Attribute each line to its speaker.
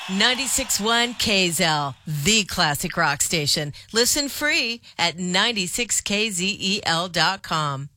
Speaker 1: 96.1 KZL, the classic rock station. Listen free at 96kzel.com.